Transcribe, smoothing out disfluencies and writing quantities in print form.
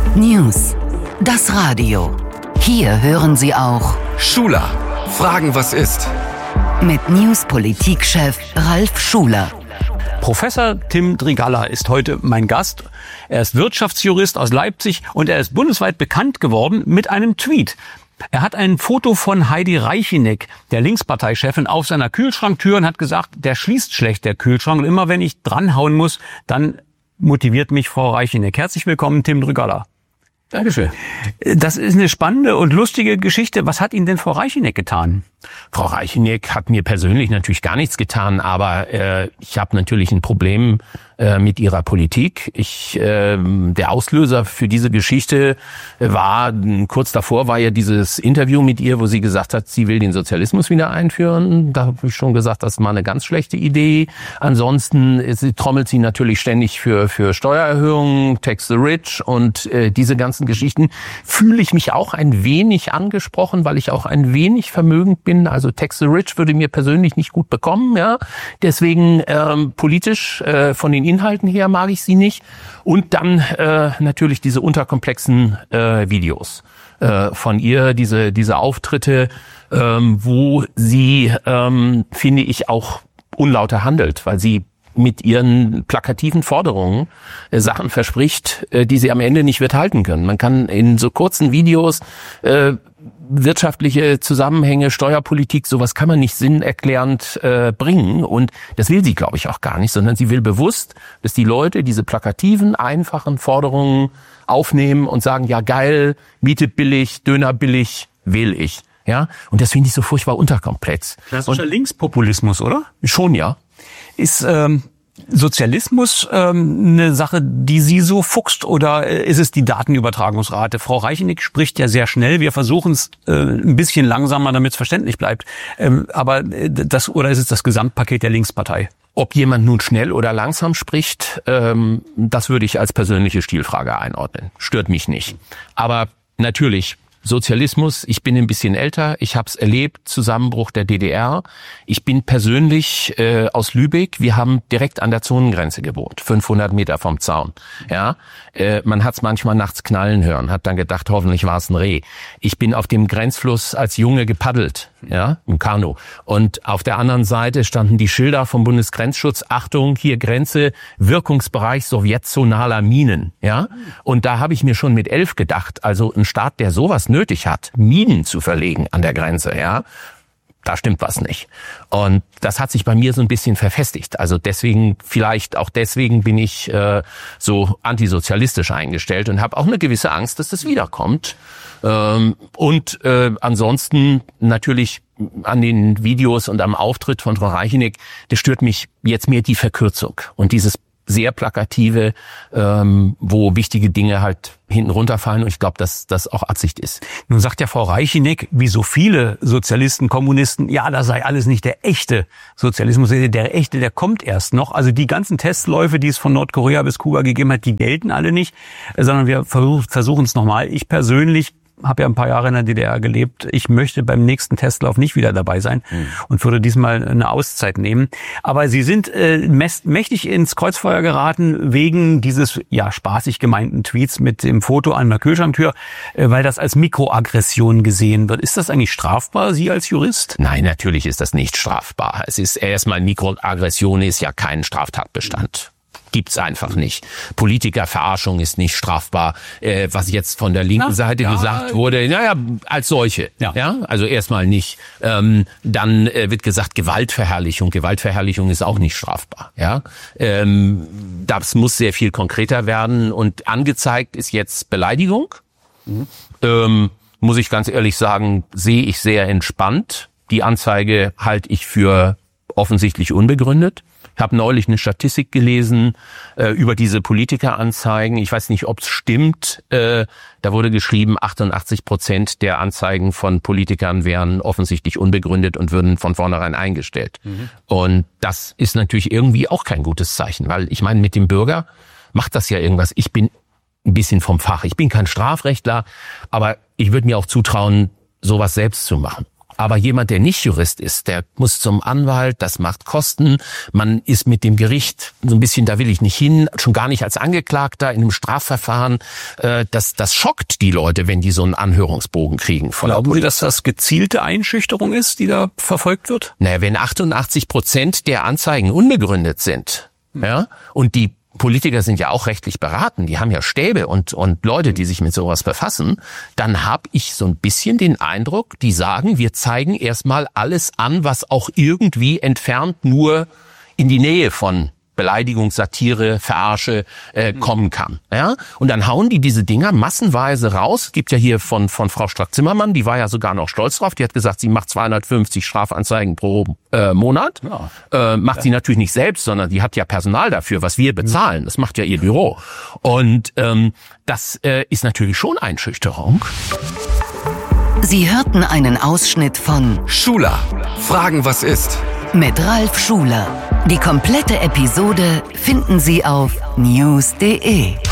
News. Das Radio. Hier hören Sie auch Schuler. Fragen, was ist? Mit News-Politikchef Ralf Schuler. Professor Tim Drigalla ist heute mein Gast. Er ist Wirtschaftsjurist aus Leipzig und er ist bundesweit bekannt geworden mit einem Tweet. Er hat ein Foto von Heidi Reicheneck, der Linksparteichefin, auf seiner Kühlschranktür und hat gesagt, der schließt schlecht, der Kühlschrank. Und immer wenn ich dranhauen muss, dann motiviert mich Frau Reicheneck. Herzlich willkommen, Tim Drigalla. Dankeschön. Das ist eine spannende und lustige Geschichte. Was hat Ihnen denn Frau Reicheneck getan? Frau Reicheneck hat mir persönlich natürlich gar nichts getan, aber ich habe natürlich ein Problem mit ihrer Politik. Der Auslöser für diese Geschichte war, kurz davor war ja dieses Interview mit ihr, wo sie gesagt hat, sie will den Sozialismus wieder einführen. Da habe ich schon gesagt, das ist mal eine ganz schlechte Idee. Ansonsten trommelt sie natürlich ständig für Steuererhöhungen, Tax the Rich und diese ganzen Geschichten. Fühle ich mich auch ein wenig angesprochen, weil ich auch ein wenig vermögend bin. Also Tax the Rich würde mir persönlich nicht gut bekommen, ja. Deswegen politisch von den Inhalten her mag ich sie nicht. Und dann natürlich diese unterkomplexen Videos von ihr, diese Auftritte, wo sie, finde ich, auch unlauter handelt, weil sie mit ihren plakativen Forderungen Sachen verspricht, die sie am Ende nicht wird halten können. Man kann in so kurzen Videos wirtschaftliche Zusammenhänge, Steuerpolitik, sowas kann man nicht sinnerklärend bringen. Und das will sie, glaube ich, auch gar nicht, sondern sie will bewusst, dass die Leute diese plakativen, einfachen Forderungen aufnehmen und sagen, ja geil, Miete billig, Döner billig, will ich. Ja, und das finde ich so furchtbar unterkomplex. Klassischer Linkspopulismus, oder? Schon, ja. Ist Sozialismus eine Sache, die Sie so fuchst, oder ist es die Datenübertragungsrate? Frau Reicheneck spricht ja sehr schnell. Wir versuchen es ein bisschen langsamer, damit es verständlich bleibt. Aber oder ist es das Gesamtpaket der Linkspartei? Ob jemand nun schnell oder langsam spricht, das würde ich als persönliche Stilfrage einordnen. Stört mich nicht. Aber natürlich, Sozialismus, ich bin ein bisschen älter, ich habe es erlebt, Zusammenbruch der DDR. Ich bin persönlich aus Lübeck, wir haben direkt an der Zonengrenze gewohnt, 500 Meter vom Zaun. Ja, man hat es manchmal nachts knallen hören, hat dann gedacht, hoffentlich war es ein Reh. Ich bin auf dem Grenzfluss als Junge gepaddelt, ja, im Kanu. Und auf der anderen Seite standen die Schilder vom Bundesgrenzschutz, Achtung, hier Grenze, Wirkungsbereich sowjetzonaler Minen, ja. Und da habe ich mir schon mit 11 gedacht, also ein Staat, der sowas nötig hat, Minen zu verlegen an der Grenze, ja, da stimmt was nicht. Und das hat sich bei mir so ein bisschen verfestigt. Also vielleicht auch deswegen bin ich so antisozialistisch eingestellt und habe auch eine gewisse Angst, dass das wiederkommt. Und ansonsten natürlich an den Videos und am Auftritt von Frau Reicheneck, das stört mich jetzt mehr die Verkürzung und dieses sehr plakative, wo wichtige Dinge halt hinten runterfallen, und ich glaube, dass das auch Absicht ist. Nun sagt ja Frau Reicheneck, wie so viele Sozialisten, Kommunisten, ja, das sei alles nicht der echte Sozialismus, der echte, der kommt erst noch. Also die ganzen Testläufe, die es von Nordkorea bis Kuba gegeben hat, die gelten alle nicht, sondern wir versuchen es nochmal. Ich persönlich habe ja ein paar Jahre in der DDR gelebt. Ich möchte beim nächsten Testlauf nicht wieder dabei sein und würde diesmal eine Auszeit nehmen. Aber Sie sind mächtig ins Kreuzfeuer geraten wegen dieses ja spaßig gemeinten Tweets mit dem Foto an der Kühlschranktür, weil das als Mikroaggression gesehen wird. Ist das eigentlich strafbar, Sie als Jurist? Nein, natürlich ist das nicht strafbar. Es ist erstmal, Mikroaggression ist ja kein Straftatbestand. Gibt's einfach nicht. Politikerverarschung ist nicht strafbar, was jetzt von der linken Seite gesagt wurde. Naja, als solche. Ja, also erstmal nicht. Dann wird gesagt Gewaltverherrlichung. Gewaltverherrlichung ist auch nicht strafbar. Ja, das muss sehr viel konkreter werden. Und angezeigt ist jetzt Beleidigung. Muss ich ganz ehrlich sagen, sehe ich sehr entspannt. Die Anzeige halte ich für offensichtlich unbegründet. Ich habe neulich eine Statistik gelesen über diese Politikeranzeigen. Ich weiß nicht, ob es stimmt. Da wurde geschrieben, 88% der Anzeigen von Politikern wären offensichtlich unbegründet und würden von vornherein eingestellt. Und das ist natürlich irgendwie auch kein gutes Zeichen, weil ich meine, mit dem Bürger macht das ja irgendwas. Ich bin ein bisschen vom Fach. Ich bin kein Strafrechtler, aber ich würde mir auch zutrauen, sowas selbst zu machen. Aber jemand, der nicht Jurist ist, der muss zum Anwalt, das macht Kosten. Man ist mit dem Gericht so ein bisschen, da will ich nicht hin, schon gar nicht als Angeklagter in einem Strafverfahren. Das schockt die Leute, wenn die so einen Anhörungsbogen kriegen. Glauben Sie, dass das gezielte Einschüchterung ist, die da verfolgt wird? Naja, wenn 88% der Anzeigen unbegründet sind, ja, und die Politiker sind ja auch rechtlich beraten, die haben ja Stäbe und Leute, die sich mit sowas befassen, dann habe ich so ein bisschen den Eindruck, die sagen, wir zeigen erstmal alles an, was auch irgendwie entfernt nur in die Nähe von Beleidigung, Satire, Verarsche kommen kann. Ja? Und dann hauen die diese Dinger massenweise raus. Gibt ja hier von Frau Strack-Zimmermann, die war ja sogar noch stolz drauf. Die hat gesagt, sie macht 250 Strafanzeigen pro Monat. Ja. Macht sie natürlich nicht selbst, sondern die hat ja Personal dafür, was wir bezahlen. Das macht ja ihr Büro. Und das ist natürlich schon Einschüchterung. Sie hörten einen Ausschnitt von Schuler, Fragen, was ist? mit Ralf Schuler. Die komplette Episode finden Sie auf news.de.